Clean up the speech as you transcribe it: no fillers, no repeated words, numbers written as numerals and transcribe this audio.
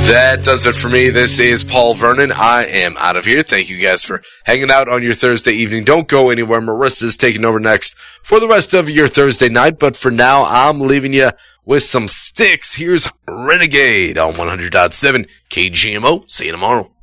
That does it for me. This is Paul Vernon. I am out of here. Thank you guys for hanging out on your Thursday evening. Don't go anywhere. Marissa's taking over next for the rest of your Thursday night. But for now, I'm leaving you with some Styx. Here's Renegade on 100.7 KGMO. See you tomorrow.